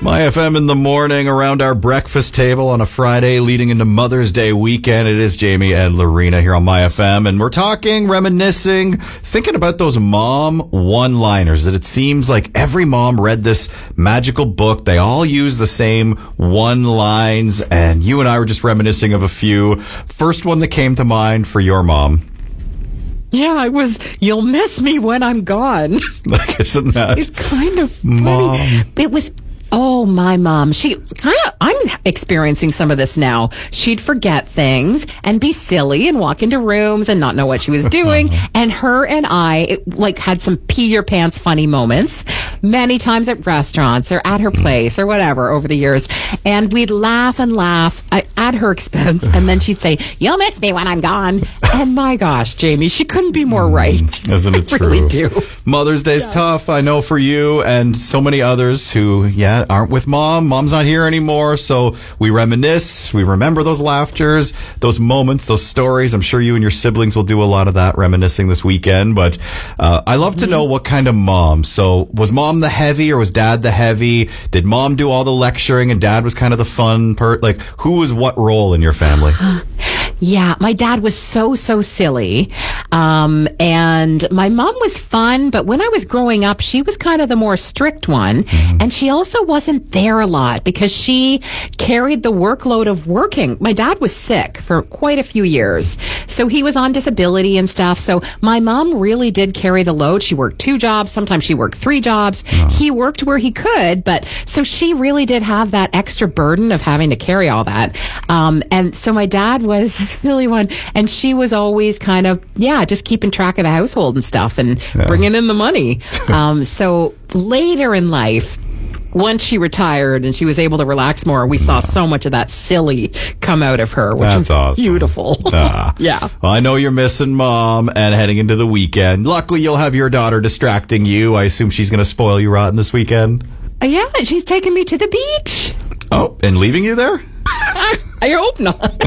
My FM in the morning around our breakfast table on a Friday leading into Mother's Day weekend. It is Jamie and Lorena here on My FM, and we're talking, reminiscing, thinking about those mom one-liners that it seems like every mom read this magical book. They all use the same one-lines, and you and I were just reminiscing of a few. First one that came to mind for your mom. Yeah, it was, "You'll miss me when I'm gone." Like, isn't that? It's kind of funny. Mom. It was, my mom. I'm experiencing some of this now. She'd forget things and be silly and walk into rooms and not know what she was doing. And her and I, had some pee your pants funny moments many times at restaurants or at her place or whatever over the years. And we'd laugh and laugh at her expense. And then she'd say, "You'll miss me when I'm gone." And my gosh, Jamie, she couldn't be more right. Isn't it true? I really do. Mother's Day's tough, I know, for you and so many others who, aren't with mom. Mom's not here anymore, so we reminisce, we remember those laughters, those moments, those stories. I'm sure you and your siblings will do a lot of that reminiscing this weekend, but I love to know what kind of mom. So was mom the heavy or was dad the heavy? Did mom do all the lecturing and dad was kind of the fun who was what role in your family? Yeah, my dad was so silly. And my mom was fun, but when I was growing up, she was kind of the more strict one. Mm-hmm. And she also wasn't there a lot because she carried the workload of working. My dad was sick for quite a few years, so he was on disability and stuff. So my mom really did carry the load. She worked 2 jobs. Sometimes she worked 3 jobs. Oh. He worked where he could, but so she really did have that extra burden of having to carry all that. And so my dad was a silly one, and she was always kind of, just keeping track of the household and stuff and bringing in the money. So later in life, once she retired and she was able to relax more, we saw so much of that silly come out of her, which was awesome. Beautiful. Yeah. Well, I know you're missing mom and heading into the weekend. Luckily, you'll have your daughter distracting you. I assume she's going to spoil you rotten this weekend. Yeah, she's taking me to the beach. Oh, and leaving you there? I hope not.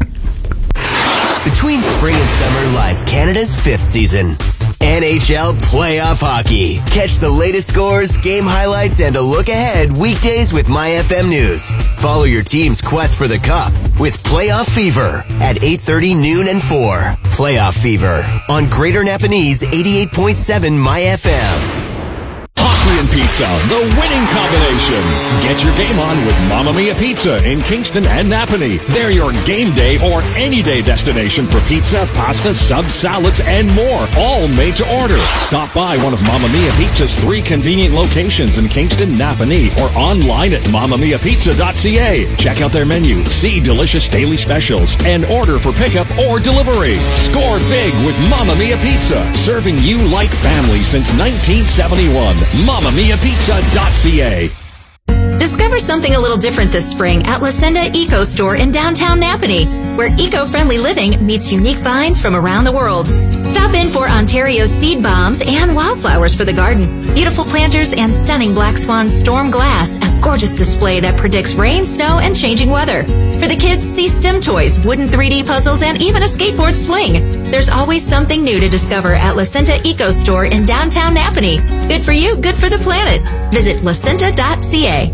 Between spring and summer lies Canada's 5th season. NHL Playoff Hockey. Catch the latest scores, game highlights, and a look ahead weekdays with MyFM News. Follow your team's quest for the Cup with Playoff Fever at 8:30, noon, and 4. Playoff Fever on Greater Napanese 88.7 MyFM. Hockey and pizza, the winning combination. Get your game on with Mamma Mia Pizza in Kingston and Napanee. They're your game day or any day destination for pizza, pasta, subs, salads, and more. All made to order. Stop by one of Mamma Mia Pizza's 3 convenient locations in Kingston, Napanee, or online at mammamiapizza.ca. Check out their menu, see delicious daily specials, and order for pickup or delivery. Score big with Mamma Mia Pizza, serving you like family since 1971. mammamiapizza.ca. Discover something a little different this spring at Lucinda Eco Store in downtown Napanee, where eco-friendly living meets unique finds from around the world. Stop in for Ontario seed bombs and wildflowers for the garden, beautiful planters, and stunning Black Swan storm glass, a gorgeous display that predicts rain, snow, and changing weather. For the kids, see STEM toys, wooden 3D puzzles, and even a skateboard swing. There's always something new to discover at Lucinda Eco Store in downtown Napanee. Good for you, good for the planet. Visit lucinda.ca.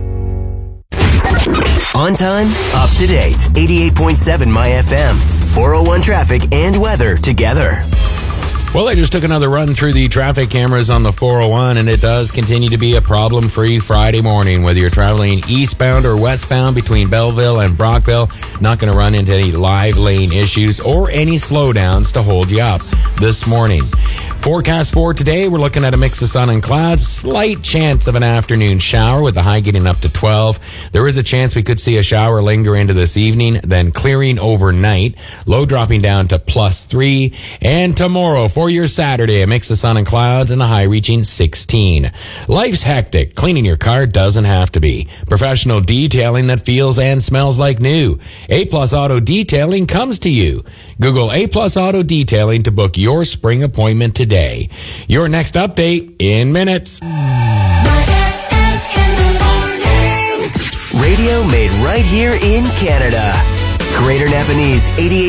On time, up to date. 88.7 MyFM. 401 traffic and weather together. Well, I just took another run through the traffic cameras on the 401, and it does continue to be a problem-free Friday morning. Whether you're traveling eastbound or westbound between Belleville and Brockville, not going to run into any live lane issues or any slowdowns to hold you up this morning. Forecast for today, we're looking at a mix of sun and clouds, slight chance of an afternoon shower with the high getting up to 12. There is a chance we could see a shower linger into this evening, then clearing overnight, low dropping down to +3. And tomorrow, for your Saturday, a mix of sun and clouds and the high reaching 16. Life's hectic. Cleaning your car doesn't have to be. Professional detailing that feels and smells like new. A-Plus Auto Detailing comes to you. Google A-Plus Auto Detailing to book your spring appointment today. Your next update in minutes. Radio made right here in Canada. Greater Napanese 88.